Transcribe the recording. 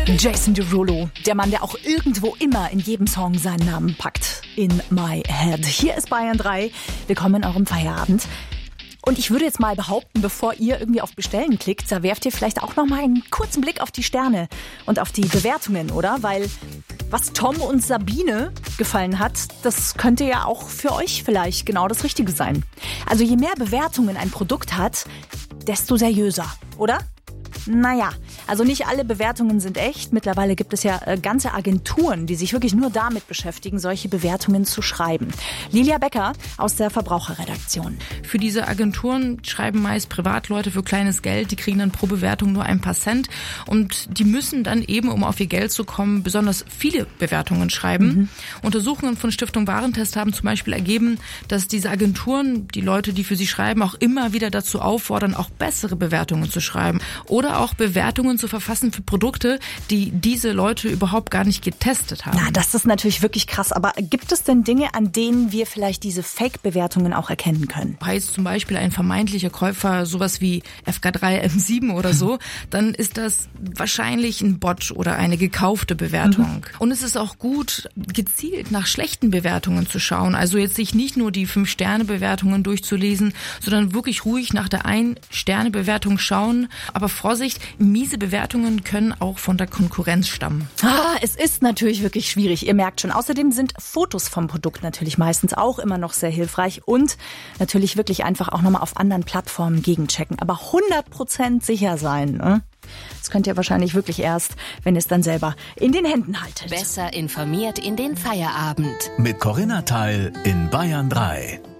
Jason Derulo, der Mann, der auch irgendwo immer in jedem Song seinen Namen packt. In my head. Hier ist Bayern 3. Willkommen in eurem Feierabend. Und ich würde jetzt mal behaupten, bevor ihr irgendwie auf Bestellen klickt, da werft ihr vielleicht auch noch mal einen kurzen Blick auf die Sterne und auf die Bewertungen, oder? Weil was Tom und Sabine gefallen hat, das könnte ja auch für euch vielleicht genau das Richtige sein. Also je mehr Bewertungen ein Produkt hat, desto seriöser, oder? Naja, also nicht alle Bewertungen sind echt. Mittlerweile gibt es ja ganze Agenturen, die sich wirklich nur damit beschäftigen, solche Bewertungen zu schreiben. Lilia Becker aus der Verbraucherredaktion. Für diese Agenturen schreiben meist Privatleute für kleines Geld. Die kriegen dann pro Bewertung nur ein paar Cent. Und die müssen dann eben, um auf ihr Geld zu kommen, besonders viele Bewertungen schreiben. Untersuchungen von Stiftung Warentest haben zum Beispiel ergeben, dass diese Agenturen, die Leute, die für sie schreiben, auch immer wieder dazu auffordern, auch bessere Bewertungen zu schreiben. Oder auch Bewertungen zu verfassen für Produkte, die diese Leute überhaupt gar nicht getestet haben. Na, das ist natürlich wirklich krass. Aber gibt es denn Dinge, an denen wir vielleicht diese Fake-Bewertungen auch erkennen können? Heißt zum Beispiel ein vermeintlicher Käufer sowas wie FK3 M7 oder so, dann ist das wahrscheinlich ein Bot oder eine gekaufte Bewertung. Und es ist auch gut, gezielt nach schlechten Bewertungen zu schauen. Also jetzt sich nicht nur die 5-Sterne-Bewertungen durchzulesen, sondern wirklich ruhig nach der 1-Sterne-Bewertung schauen. Aber Vorsicht, miese Bewertungen können auch von der Konkurrenz stammen. Es ist natürlich wirklich schwierig, ihr merkt schon. Außerdem sind Fotos vom Produkt natürlich meistens auch immer noch sehr hilfreich und natürlich wirklich einfach auch nochmal auf anderen Plattformen gegenchecken. Aber 100% sicher sein, ne? Das könnt ihr wahrscheinlich wirklich erst, wenn ihr es dann selber in den Händen haltet. Besser informiert in den Feierabend. Mit Corinna Teil in Bayern 3.